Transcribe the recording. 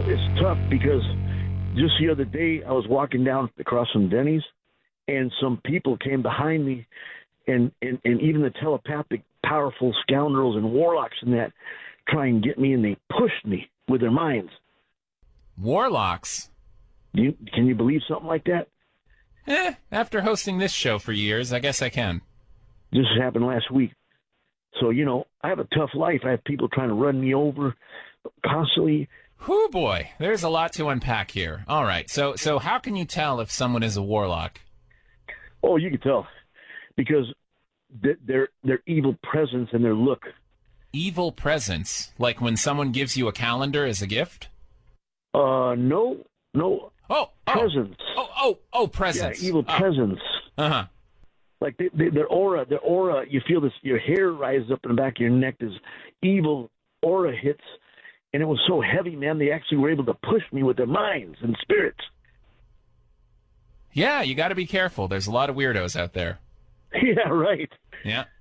it's tough because just the other day I was walking down across from Denny's, and some people came behind me, and even the telepathic, powerful scoundrels and warlocks and that try and get me, and they pushed me with their minds. Warlocks? Can you believe something like that? After hosting this show for years, I guess I can. This happened last week. So, I have a tough life. I have people trying to run me over constantly. Whoo, boy. There's a lot to unpack here. All right. So how can you tell if someone is a warlock? Oh, you can tell. Because their evil presence and their look. Evil presence? Like when someone gives you a calendar as a gift? No. Oh. Presence. Oh, presence. Yeah, evil presence. Uh-huh. Like their aura, you feel this, your hair rises up in the back of your neck, this evil aura hits, and it was so heavy, man, they actually were able to push me with their minds and spirits. Yeah, you got to be careful. There's a lot of weirdos out there. Yeah, right. Yeah.